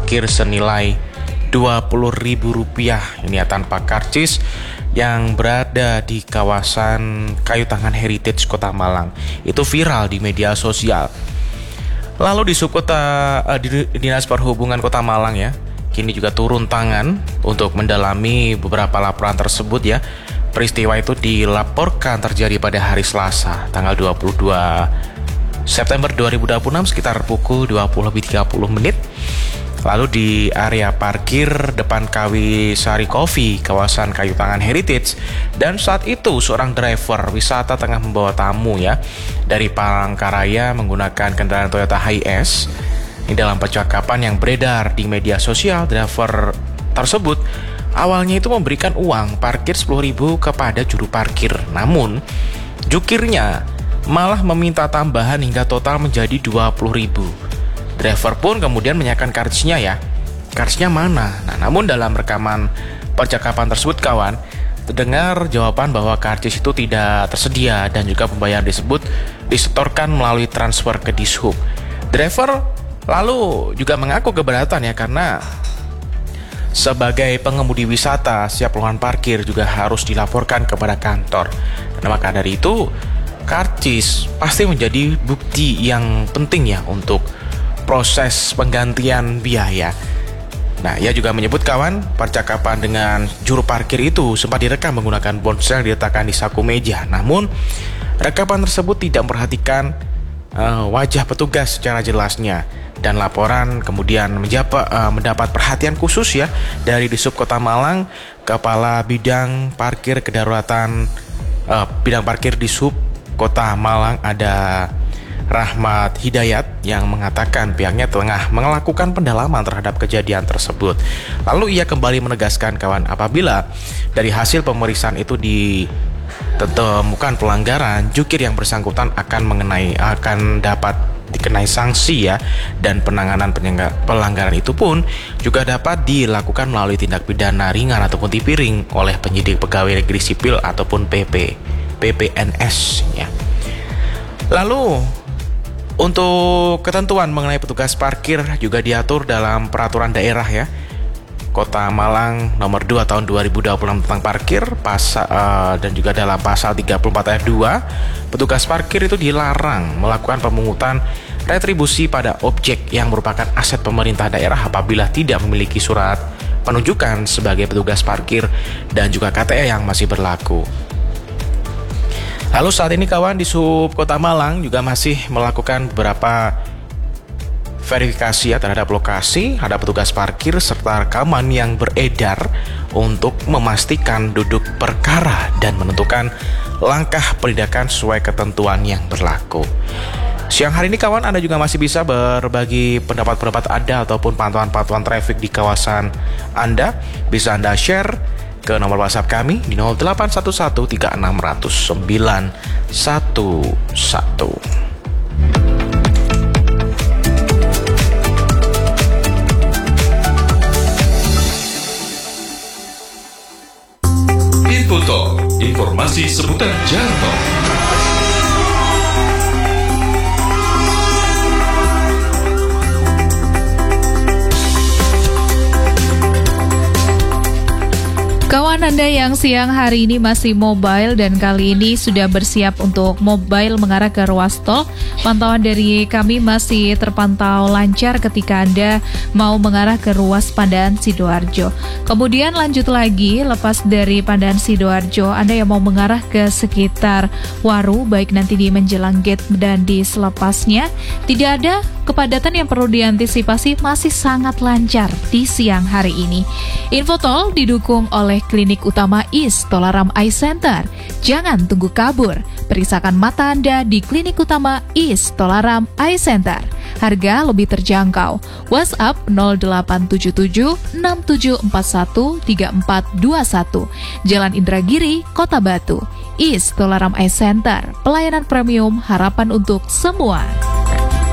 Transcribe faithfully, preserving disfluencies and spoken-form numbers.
parkir senilai dua puluh ribu rupiah. Ini ya tanpa karcis, yang berada di kawasan Kayu Tangan Heritage Kota Malang. Itu viral di media sosial. Lalu di Subkota uh, di Dinas Perhubungan Kota Malang ya, kini juga turun tangan untuk mendalami beberapa laporan tersebut ya. Peristiwa itu dilaporkan terjadi pada hari Selasa, tanggal dua puluh dua September dua ribu dua puluh enam sekitar pukul dua puluh lebih tiga puluh menit. Lalu di area parkir depan Kawisari Coffee, kawasan Kayu Tangan Heritage. Dan saat itu seorang driver wisata tengah membawa tamu ya dari Palangkaraya menggunakan kendaraan Toyota Hiace. Ini dalam percakapan yang beredar di media sosial, driver tersebut awalnya itu memberikan uang parkir sepuluh ribu kepada juru parkir. Namun jukirnya malah meminta tambahan hingga total menjadi dua puluh ribu. Driver pun kemudian menyerahkan karcisnya ya. Karcisnya mana? Nah, namun dalam rekaman percakapan tersebut kawan, terdengar jawaban bahwa karcis itu tidak tersedia dan juga pembayaran tersebut disetorkan melalui transfer ke Dishub. Driver lalu juga mengaku keberatan ya, karena sebagai pengemudi wisata, setiap keluhan parkir juga harus dilaporkan kepada kantor. Dan maka dari itu, karcis pasti menjadi bukti yang penting ya untuk proses penggantian biaya. Nah, ia juga menyebut kawan, percakapan dengan juru parkir itu sempat direkam menggunakan ponsel diletakkan di saku meja. Namun, rekaman tersebut tidak memperhatikan uh, wajah petugas secara jelasnya. Dan laporan kemudian menjapa, uh, mendapat perhatian khusus ya dari Dishub Kota Malang. Kepala Bidang Parkir Kedaruratan uh, Bidang Parkir Dishub Kota Malang ada Rahmat Hidayat yang mengatakan pihaknya tengah melakukan pendalaman terhadap kejadian tersebut. Lalu ia kembali menegaskan kawan, apabila dari hasil pemeriksaan itu ditemukan pelanggaran, jukir yang bersangkutan akan mengenai akan dapat dikenai sanksi ya, dan penanganan pelanggaran itu pun juga dapat dilakukan melalui tindak pidana ringan ataupun tipiring oleh penyidik pegawai negeri sipil ataupun P P P P N S ya. Lalu untuk ketentuan mengenai petugas parkir juga diatur dalam peraturan daerah ya Kota Malang nomor dua tahun dua ribu dua puluh enam tentang parkir pasal uh, dan juga dalam pasal tiga puluh empat ayat dua, petugas parkir itu dilarang melakukan pemungutan retribusi pada objek yang merupakan aset pemerintah daerah apabila tidak memiliki surat penunjukan sebagai petugas parkir dan juga K T E yang masih berlaku. Lalu saat ini kawan, di Sub Kota Malang juga masih melakukan beberapa verifikasi ya terhadap lokasi, ada petugas parkir serta rekaman yang beredar untuk memastikan duduk perkara dan menentukan langkah penindakan sesuai ketentuan yang berlaku. Siang hari ini kawan, Anda juga masih bisa berbagi pendapat-pendapat Anda ataupun pantauan-pantauan traffic di kawasan Anda. Bisa Anda share ke nomor WhatsApp kami di nol delapan satu satu tiga enam nol nol sembilan satu satu. Infotalk, informasi seputar jalan tol. Kawan Anda yang siang hari ini masih mobile dan kali ini sudah bersiap untuk mobile mengarah ke ruas tol, pantauan dari kami masih terpantau lancar ketika Anda mau mengarah ke ruas Pandaan Sidoarjo. Kemudian lanjut lagi, lepas dari Pandaan Sidoarjo, Anda yang mau mengarah ke sekitar Waru, baik nanti di menjelang gate dan di selepasnya, tidak ada kepadatan yang perlu diantisipasi, masih sangat lancar di siang hari ini. Infotol didukung oleh Klinik Utama I S Tolaram Eye Center. Jangan tunggu kabur, periksakan mata Anda di Klinik Utama I S Tolaram Eye Center. Harga lebih terjangkau. WhatsApp nol delapan tujuh tujuh enam tujuh empat satu tiga empat dua satu. Jalan Indragiri, Kota Batu. I S Tolaram Eye Center, pelayanan premium, harapan untuk semua.